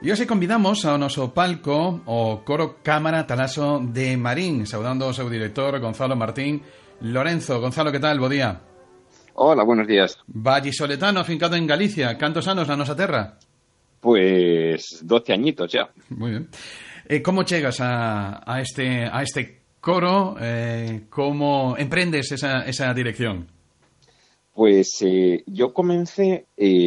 E hoxe convidamos ao noso palco o Coro Cámara Talaso de Marín, saudando ao seu director Gonzalo Martín Lorenzo. Gonzalo, que tal? Bo día. Hola, buenos días. Vallisoletano, afincado en Galicia. Cantos anos na nosa terra? Pues 12 añitos ya. Muy bien. Como chegas a este coro? Como emprendes esa dirección? Pues yo comencé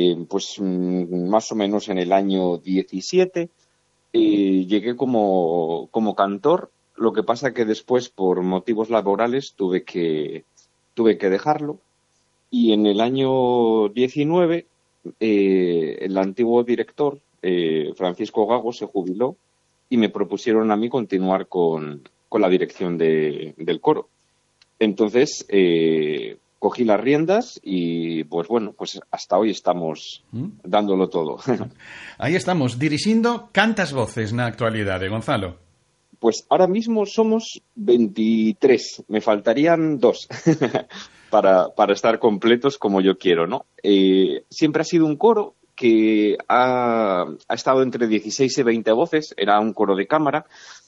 más o menos en el año 17. Llegué como cantor. Lo que pasa que después, por motivos laborales, tuve que dejarlo. Y en el año 19, el antiguo director, Francisco Gago, se jubiló y me propusieron a mí continuar con la dirección del coro. Entonces, cogí las riendas y, pues hasta hoy estamos dándolo todo. Aí estamos, dirixindo cantas voces na actualidade, Gonzalo? Pues ahora mismo somos 23, me faltarían 2 para estar completos como yo quiero, ¿no? Siempre ha sido un coro que ha estado entre 16 y 20 voces, era un coro de cámara,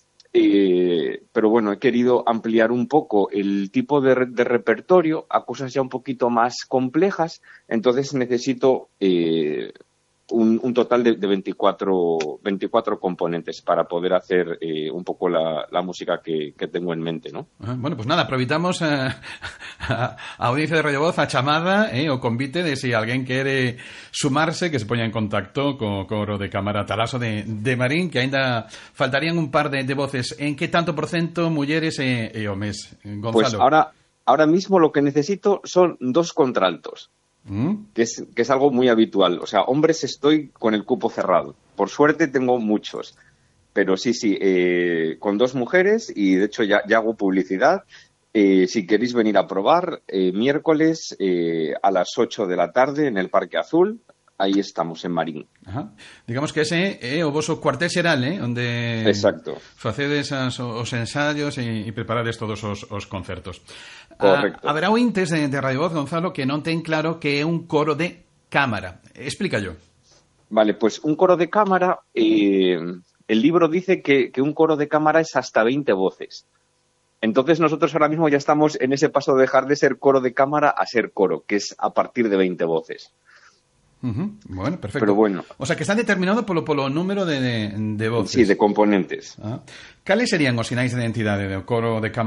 pero bueno, he querido ampliar un poco el tipo de repertorio a cosas ya un poquito más complejas, entonces necesito un total de 24 componentes para poder hacer un poco la música que tengo en mente, ¿no? Bueno, pues nada, aproveitamos a audiencia de Radio Voz a chamada, o convite de si alguén quere sumarse, que se poña en contacto co Coro de Cámara Talaso de Marín, que aínda faltarían un par de voces. En que tanto por cento mulleres e homes, Gonzalo? Pues ahora mismo lo que necesito son 2 contraltos. Que es algo muy habitual. O sea, hombres estoy con el cupo cerrado. Por suerte tengo muchos. Pero sí, con 2 mujeres, y de hecho ya hago publicidad. Si queréis venir a probar, miércoles a las 8 de la tarde en el Parque Azul, aí estamos en Marín. Ajá. Digamos que ese é o voso cuartel xeral, onde Exacto. facedes os ensaios e preparades todos os concertos. Correcto. Haberá ointes de Radio Voz, Gonzalo, que non ten claro que é un coro de cámara. Explícallo. Vale, pues un coro de cámara, el libro dice que un coro de cámara es hasta 20 voces. Entonces nosotros ahora mismo ya estamos en ese paso de dejar de ser coro de cámara a ser coro, que es a partir de 20 voces. Bueno, perfecto. Pero bueno. O sea, que está determinado polo número de voces. Sí, de componentes. Cales serían os sinais de identidade do coro de cámara